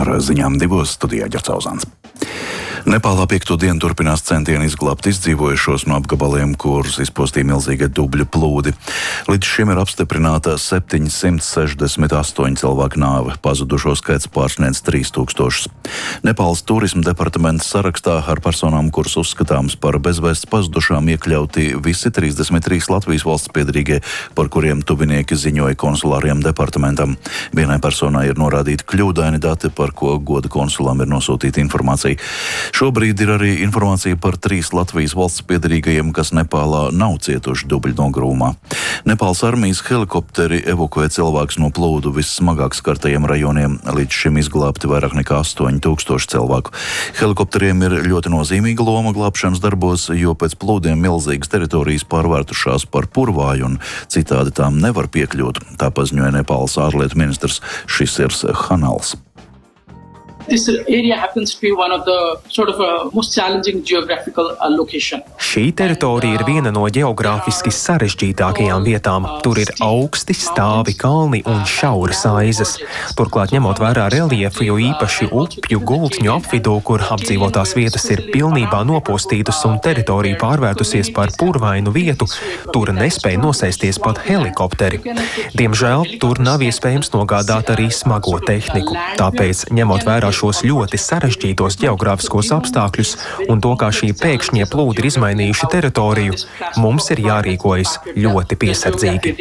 Ar ziņām 2 studijā Ģercauzāns. Nepālā 5. dienu turpinās centieni izglābt izdzīvojušos no apgabaliem, kurus izpostīja milzīga dubļu plūdi. Līdz šim ir apstiprināta 768 cilvēku nāve, pazudušo skaits pārsniedz 3000. Nepāles turisma departamenta sarakstā ar personām, kuras uzskatāms par bezvēsts pazudušām, iekļauti visi 33 Latvijas valsts piederīgie, par kuriem tuvinieki ziņoja konsulāriem departamentam. Vienai personai ir norādīti kļūdaini dati, par ko goda konsulām ir nosūtīta informācija. Šobrīd ir arī informācija par 3 Latvijas valsts piederīgajiem, kas Nepālā nav cietuši dubļu nogrūmā. Nepāles armijas helikopteri evakuē cilvēkus no plūdu vissmagāk skartajiem rajoniem. Līdz šim izglābti vairāk nekā 8000 cilvēku. Helikopteriem ir ļoti nozīmīga loma glābšanas darbos, jo pēc plūdiem milzīgas teritorijas pārvērtušās par purvāju un citādi tām nevar piekļūt. Tā paziņoja Nepāles ārlietu ministrs Šisirs Hanals. This area happens to be one of the most challenging geographical location. Šī teritorija ir viena no ģeogrāfiski sarežģītākajām vietām. Tur ir augsti, stāvi kalni un šauras aizes. Turklāt, ņemot vērā reliefu, jo īpaši upju gultņu apvidū, kur apdzīvotās vietas ir pilnībā nopostītas un teritorija pārvērtusies par purvainu vietu, tur nespēja nosēsties pat helikopteri. Diemžēl tur nav iespējams nogādāt arī smago tehniku. Tāpēc, ņemot vērā šos ļoti sarežģītos ģeogrāfiskos apstākļus un to, kā šī pēkšņie plūdi ir izmainījuši teritoriju, mums ir jārīkojas ļoti piesardzīgi.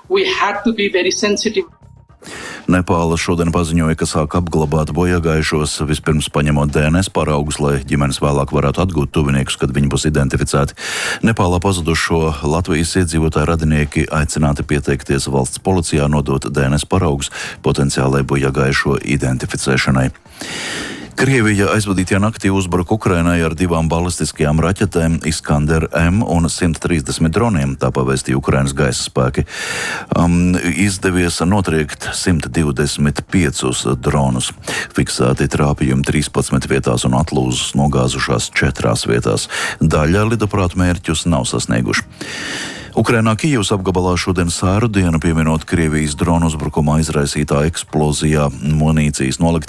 Nepāla šodien paziņoja, ka sāk apglabāt bojāgājušos, vispirms paņemot DNS paraugus, lai ģimenes vēlāk varētu atgūt tuviniekus, kad viņi būs identificēti. Nepālā pazudušo Latvijas iedzīvotāju radinieki aicināti pieteikties valsts policijā, nodot DNS paraugus potenciālai bojāgājušo identificēšanai. Krievija aizvadītajā naktī uzbruka Ukrainai ar 2 balistiskajām raķetēm Iskander M un 130 droniem, tā pavēstīja Ukrainas gaisa spēki. Izdevies notriekt 125 dronus. Fiksēti trāpījumi 13 vietās un atlūzas nogāzušās 4 vietās. Daļa lidaprātu mērķus nav sasnieguši. Ukrainā Kijevas apgabalā šodien sēru dienu pieminot Krievijas dronu uzbrukumā izraisītā eksplozijā munīcijas noliktavā